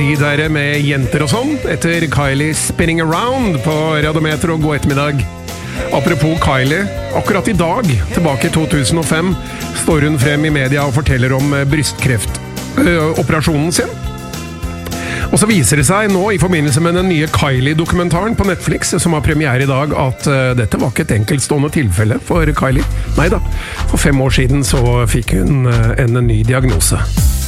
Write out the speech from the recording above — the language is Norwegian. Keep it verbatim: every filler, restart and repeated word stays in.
lyd her med jenter og sånn, etter Kylie Spinning Around på Radiometer og God ettermiddag. Apropos Kylie, akkurat i dag, tilbake i to tusen og fem, står hun frem i media og forteller om brystkreftoperasjonen sin. Og så viser det seg nå, i forbindelse med den nye Kylie-dokumentaren på Netflix, som har premiere i dag, at uh, dette var ikke et enkeltstående tilfelle for Kylie. Neida, for fem år siden så fikk hun uh, en ny diagnose.